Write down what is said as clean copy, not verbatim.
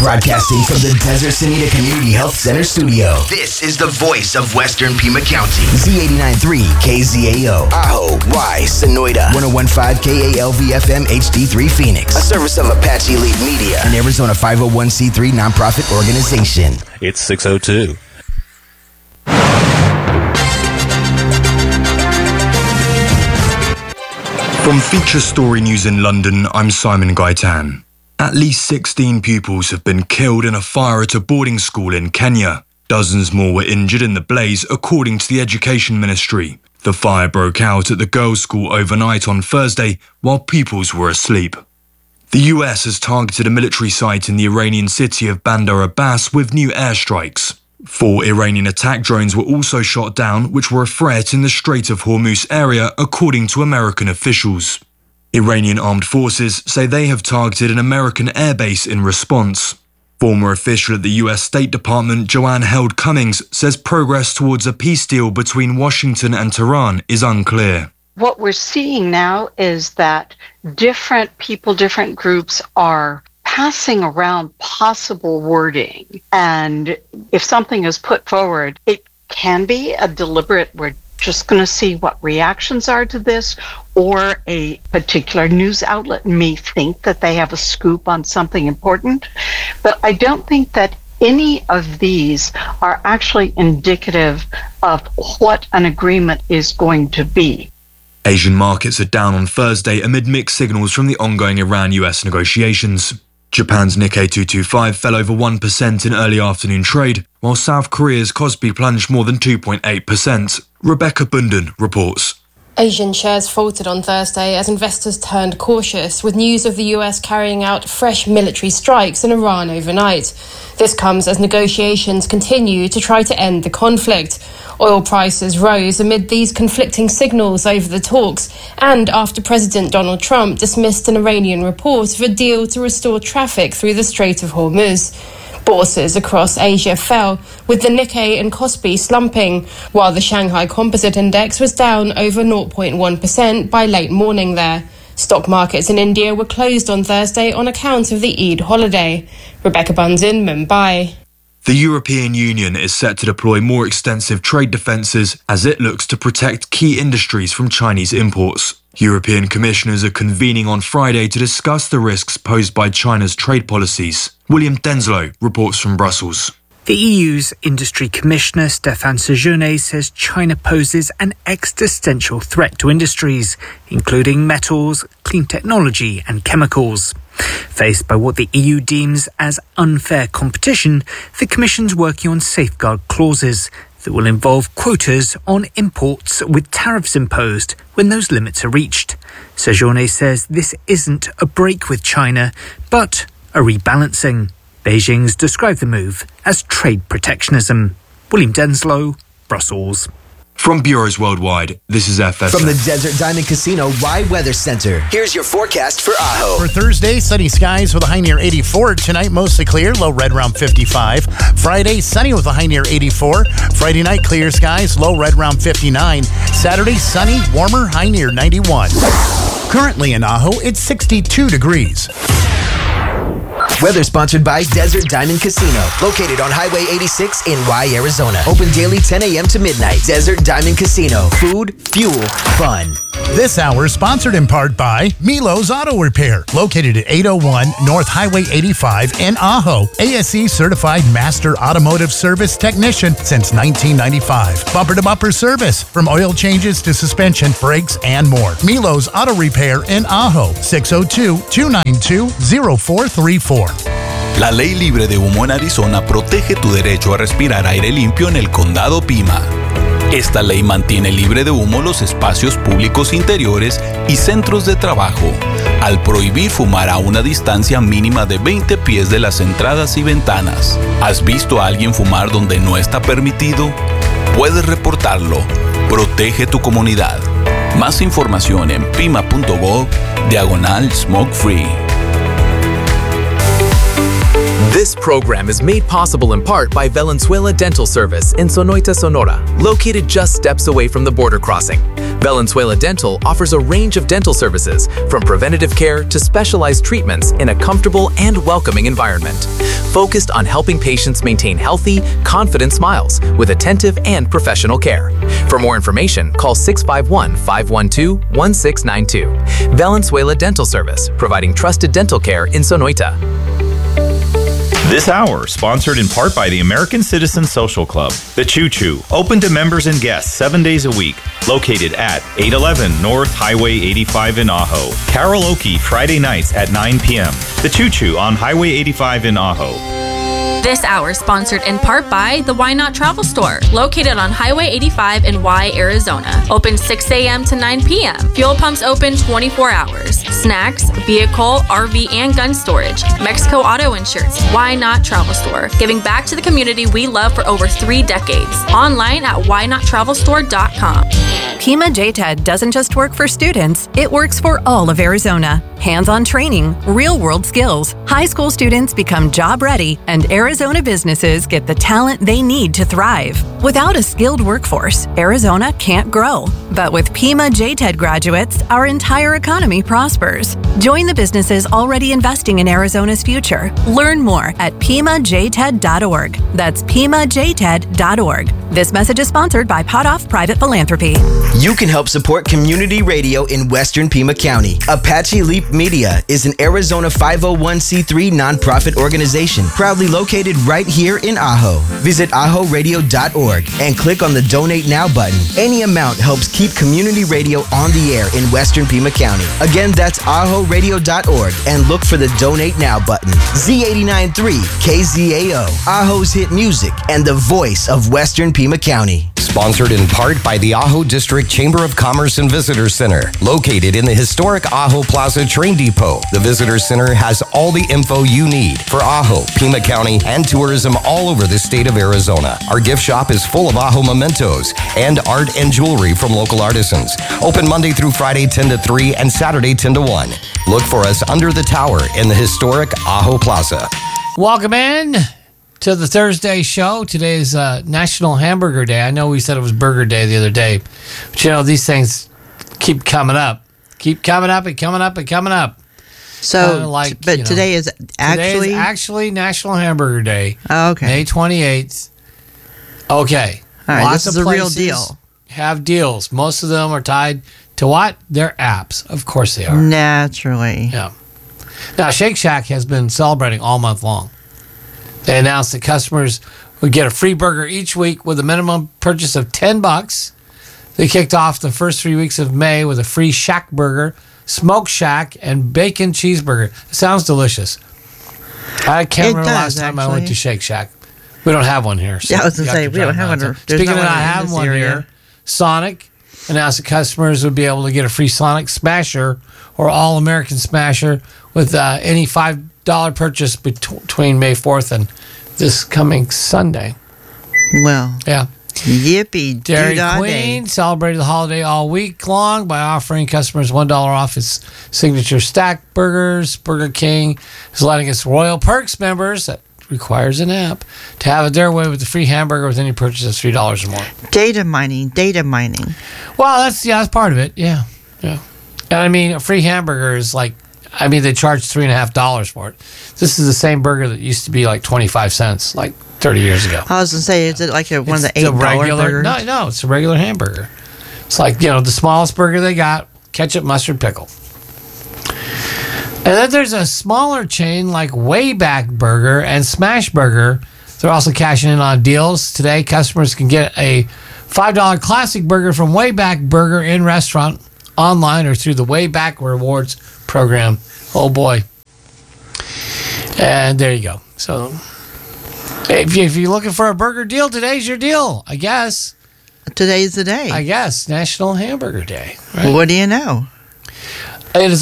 Broadcasting from the Desert Sinita Community Health Center studio. This is the voice of Western Pima County. Z89.3 KZAO. Ajo, Y, Sonoita. 101.5 KALV-FM HD3 Phoenix. A service of Apache Elite Media. An Arizona 501c3 nonprofit organization. It's 6:02. From Feature Story News in London, I'm Simon Gaitan. At least 16 pupils have been killed in a fire at a boarding school in Kenya. Dozens more were injured in the blaze, according to the Education Ministry. The fire broke out at the girls' school overnight on Thursday, while pupils were asleep. The US has targeted a military site in the Iranian city of Bandar Abbas with new airstrikes. 4 Iranian attack drones were also shot down, which were a threat in the Strait of Hormuz area, according to American officials. Iranian armed forces say they have targeted an American airbase in response. Former official at the US State Department, Joanne Held Cummings, says progress towards a peace deal between Washington and Tehran is unclear. What we're seeing now is that different people, different groups are passing around possible wording. And if something is put forward, it can be a deliberate, we're just going to see what reactions are to this, or a particular news outlet may think that they have a scoop on something important. But I don't think that any of these are actually indicative of what an agreement is going to be. Asian markets are down on Thursday amid mixed signals from the ongoing Iran-US negotiations. Japan's Nikkei 225 fell over 1% in early afternoon trade, while South Korea's Kospi plunged more than 2.8%. Rebecca Bunden reports. Asian shares faltered on Thursday as investors turned cautious with news of the US carrying out fresh military strikes in Iran overnight. This comes as negotiations continue to try to end the conflict. Oil prices rose amid these conflicting signals over the talks and after President Donald Trump dismissed an Iranian report of a deal to restore traffic through the Strait of Hormuz. Bourses across Asia fell, with the Nikkei and Kospi slumping, while the Shanghai Composite Index was down over 0.1% by late morning there. Stock markets in India were closed on Thursday on account of the Eid holiday. Rebecca Bunzin, Mumbai. The European Union is set to deploy more extensive trade defences as it looks to protect key industries from Chinese imports. European commissioners are convening on Friday to discuss the risks posed by China's trade policies. William Denslow reports from Brussels. The EU's Industry Commissioner Stéphane Séjourné says China poses an existential threat to industries, including metals, clean technology and chemicals. Faced by what the EU deems as unfair competition, the Commission's working on safeguard clauses that will involve quotas on imports with tariffs imposed when those limits are reached. Séjourné says this isn't a break with China, but a rebalancing. Beijing's described the move as trade protectionism. William Denslow, Brussels. From bureaus worldwide, this is FSF. From the Desert Diamond Casino Y Weather Center, here's your forecast for Ajo. For Thursday, sunny skies with a high near 84. Tonight, mostly clear, low red around 55. Friday, sunny with a high near 84. Friday night, clear skies, low red around 59. Saturday, sunny, warmer, high near 91. Currently in Ajo, it's 62 degrees. Weather sponsored by Desert Diamond Casino, located on Highway 86 in Y, Arizona. Open daily 10 a.m. to midnight. Desert Diamond Casino. Food, fuel, fun. This hour sponsored in part by Milo's Auto Repair, located at 801 North Highway 85 in Ajo. ASE certified master automotive service technician since 1995. Bumper-to-bumper service, from oil changes to suspension, brakes, and more. Milo's Auto Repair in Ajo, 602-292-0434. La ley libre de humo en Arizona protege tu derecho a respirar aire limpio en el condado Pima. Esta ley mantiene libre de humo los espacios públicos interiores y centros de trabajo, al prohibir fumar a una distancia mínima de 20 pies de las entradas y ventanas. ¿Has visto a alguien fumar donde no está permitido? Puedes reportarlo. Protege tu comunidad. Más información en pima.gov/smoke free. This program is made possible in part by Valenzuela Dental Service in Sonoita, Sonora, located just steps away from the border crossing. Valenzuela Dental offers a range of dental services, from preventative care to specialized treatments in a comfortable and welcoming environment, focused on helping patients maintain healthy, confident smiles with attentive and professional care. For more information, call 651-512-1692. Valenzuela Dental Service, providing trusted dental care in Sonoita. This hour, sponsored in part by the American Citizen Social Club, The Choo Choo, open to members and guests 7 days a week, located at 811 North Highway 85 in Ajo. Karaoke Friday nights at 9 p.m. The Choo Choo on Highway 85 in Ajo. This hour sponsored in part by the Why Not Travel Store, located on Highway 85 in Y, Arizona. Open 6 a.m. to 9 p.m. Fuel pumps open 24 hours. Snacks, vehicle, RV, and gun storage. Mexico Auto Insurance. Why Not Travel Store, giving back to the community we love for over 3 decades. Online at whynottravelstore.com. Pima JTED doesn't just work for students, it works for all of Arizona. Hands-on training, real-world skills. High school students become job-ready, and Arizona businesses get the talent they need to thrive. Without a skilled workforce, Arizona can't grow. But with Pima JTED graduates, our entire economy prospers. Join the businesses already investing in Arizona's future. Learn more at PimaJTED.org. That's PimaJTED.org. This message is sponsored by Potoff Private Philanthropy. You can help support community radio in Western Pima County. Apache Leap Media is an Arizona 501c3 nonprofit organization proudly located right here in Ajo. Visit ajoradio.org and click on the Donate Now button. Any amount helps keep community radio on the air in Western Pima County. Again, that's ajoradio.org and look for the Donate Now button. Z89.3 KZAO, Ajo's hit music and the voice of Western Pima County. Sponsored in part by the Ajo District Chamber of Commerce and Visitor Center, located in the historic Ajo Plaza Train Depot. The Visitor Center has all the info you need for Ajo, Pima County, and tourism all over the state of Arizona. Our gift shop is full of Ajo mementos and art and jewelry from local artisans. Open Monday through Friday 10 to 3 and Saturday 10 to 1. Look for us under the tower in the historic Ajo Plaza. Welcome in to the Thursday show. Today is National Hamburger Day. I know we said it was Burger Day the other day, but you know, these things keep coming up. Keep coming up and coming up and coming up. So, but today is actually National Hamburger Day. Oh, okay. May 28th. Okay. All right, Lots this is of a real places deal. have deals. Most of them are tied to what? Their apps. Of course they are. Naturally. Yeah. Now, Shake Shack has been celebrating all month long. They announced that customers would get a free burger each week with a minimum purchase of $10. They kicked off the first 3 weeks of May with a free Shack Burger, Smoke Shack, and Bacon Cheeseburger. It sounds delicious. I can't remember the last time I went to Shake Shack. We don't have one here. So yeah, I was going to say, we don't have one. Speaking of not having one here, Sonic announced that customers would be able to get a free Sonic Smasher or All-American Smasher with any $5 purchase between May 4th and this coming Sunday. Well. Yeah. Yippee. Dairy Queen celebrated the holiday all week long by offering customers $1 off its signature stack burgers. Burger King is letting its Royal Perks members, that requires an app, to have it their way with the free hamburger with any purchase of $3 or more. Data mining. Well, that's part of it. Yeah. And I mean, a free hamburger is like, they charge $3.50 for it. This is the same burger that used to be like 25 cents, like 30 years ago. I was going to say, is it like one of the $8 burgers? No, it's a regular hamburger. It's like, the smallest burger they got, ketchup, mustard, pickle. And then there's a smaller chain like Wayback Burger and Smash Burger. They're also cashing in on deals. Today, customers can get a $5 classic burger from Wayback Burger in restaurant, online, or through the Wayback Rewards program. Oh boy. And there you go. So if you're looking for a burger deal, today's your deal, I guess. Today's the day. I guess. National Hamburger Day. Right? What do you know? It is